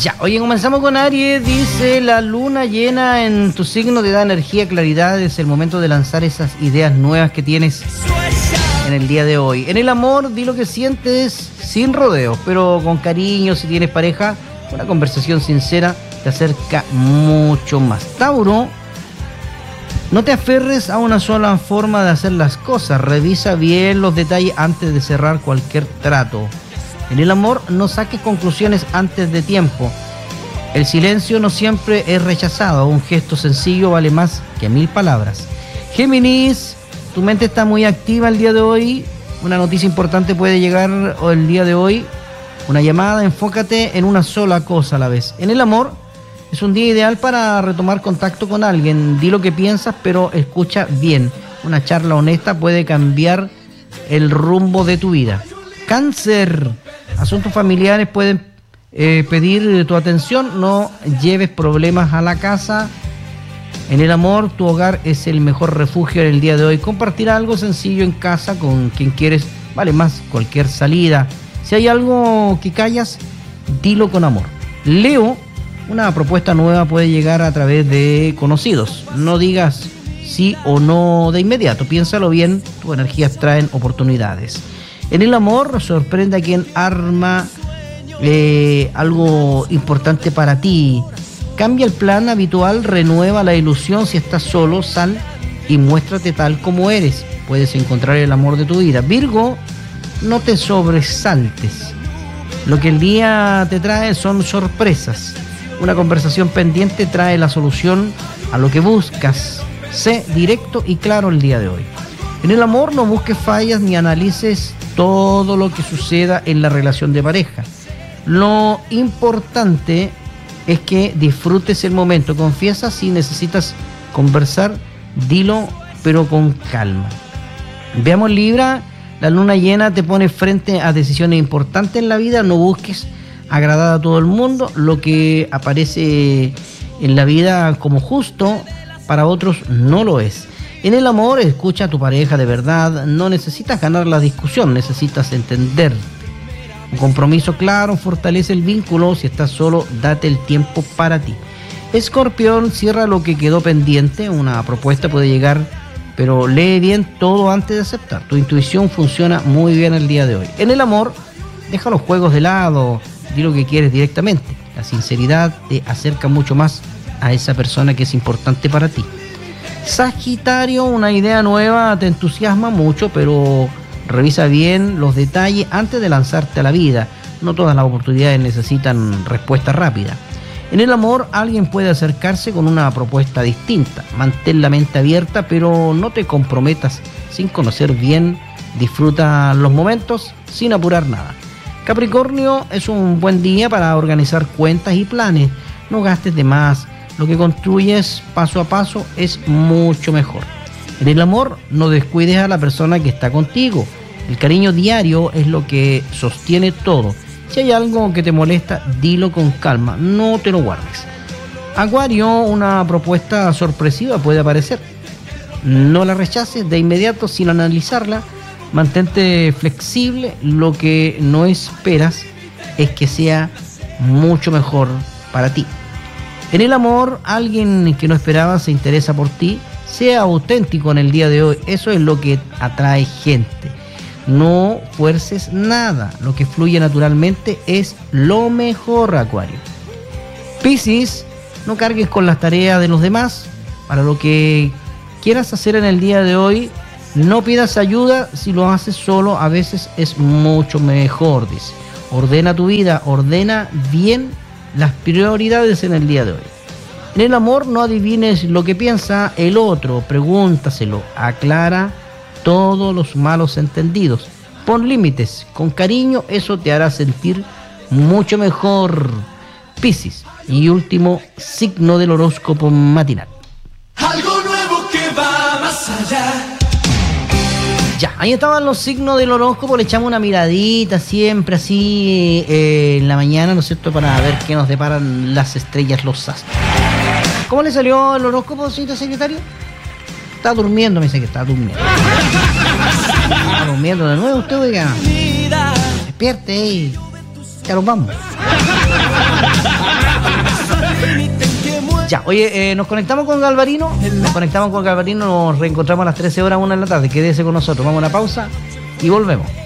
Ya, oye, comenzamos con Aries. Dice, la luna llena en tu signo te da energía, claridad. Es el momento de lanzar esas ideas nuevas que tienes en el día de hoy. En el amor, di lo que sientes sin rodeos, pero con cariño. Si tienes pareja, una conversación sincera te acerca mucho más. Tauro, no te aferres a una sola forma de hacer las cosas. Revisa bien los detalles antes de cerrar cualquier trato. En el amor, no saques conclusiones antes de tiempo. El silencio no siempre es rechazado. Un gesto sencillo vale más que 1000 palabras. Géminis, tu mente está muy activa el día de hoy. Una noticia importante puede llegar el día de hoy. Una llamada, enfócate en una sola cosa a la vez. En el amor, es un día ideal para retomar contacto con alguien. Di lo que piensas, pero escucha bien. Una charla honesta puede cambiar el rumbo de tu vida. Cáncer, asuntos familiares pueden pedir tu atención. No lleves problemas a la casa. En el amor, tu hogar es el mejor refugio en el día de hoy. Compartir algo sencillo en casa con quien quieres vale más cualquier salida. Si hay algo que callas, dilo con amor. Leo, una propuesta nueva puede llegar a través de conocidos. No digas sí o no de inmediato. Piénsalo bien, tus energías traen oportunidades. En el amor, sorprende a quien arma algo importante para ti. Cambia el plan habitual, renueva la ilusión. Si estás solo, sal y muéstrate tal como eres. Puedes encontrar el amor de tu vida. Virgo, no te sobresaltes. Lo que el día te trae son sorpresas. Una conversación pendiente trae la solución a lo que buscas. Sé directo y claro el día de hoy. En el amor, no busques fallas ni analices todo lo que suceda en la relación de pareja. Lo importante es que disfrutes el momento. Confiesa si necesitas conversar, dilo, pero con calma. Veamos Libra, la luna llena te pone frente a decisiones importantes en la vida. No busques agradar a todo el mundo. Lo que aparece en la vida como justo, para otros no lo es. En el amor, escucha a tu pareja de verdad. No necesitas ganar la discusión, necesitas entender. Un compromiso claro fortalece el vínculo. Si estás solo, date el tiempo para ti. Escorpión, cierra lo que quedó pendiente. Una propuesta puede llegar, pero lee bien todo antes de aceptar. Tu intuición funciona muy bien el día de hoy. En el amor, deja los juegos de lado. Di lo que quieres directamente. La sinceridad te acerca mucho más a esa persona que es importante para ti. Sagitario, una idea nueva te entusiasma mucho, pero revisa bien los detalles antes de lanzarte a la vida. No todas las oportunidades necesitan respuesta rápida. En el amor, alguien puede acercarse con una propuesta distinta. Mantén la mente abierta, pero no te comprometas sin conocer bien. Disfruta los momentos sin apurar nada. Capricornio, es un buen día para organizar cuentas y planes. No gastes de más. Lo que construyes paso a paso es mucho mejor. En el amor, no descuides a la persona que está contigo. El cariño diario es lo que sostiene todo. Si hay algo que te molesta, dilo con calma, no te lo guardes. Acuario, una propuesta sorpresiva puede aparecer. No la rechaces de inmediato sin analizarla. Mantente flexible. Lo que no esperas es que sea mucho mejor para ti. En el amor, alguien que no esperabas se interesa por ti. Sea auténtico en el día de hoy. Eso es lo que atrae gente. No fuerces nada. Lo que fluye naturalmente es lo mejor, Acuario. Piscis, no cargues con las tareas de los demás. Para lo que quieras hacer en el día de hoy, no pidas ayuda. Si lo haces solo, a veces es mucho mejor, dice. Ordena tu vida, ordena bien las prioridades en el día de hoy. En el amor, no adivines lo que piensa el otro, pregúntaselo, aclara todos los malos entendidos, pon límites, con cariño, eso te hará sentir mucho mejor. Piscis, y último signo del horóscopo matinal. Algo nuevo que va más allá. Ya, ahí estaban los signos del horóscopo. Le echamos una miradita siempre así en la mañana, ¿no es cierto? Para ver qué nos deparan las estrellas, los astros. ¿Cómo le salió el horóscopo, señor secretario? Está durmiendo, me dice que está durmiendo. Está durmiendo de nuevo usted, oiga. Despierte, ya nos vamos. Ya, oye, nos conectamos con Galvarino. Nos reencontramos a las 13 horas, 1 de la tarde. Quédese con nosotros. Vamos a una pausa y volvemos.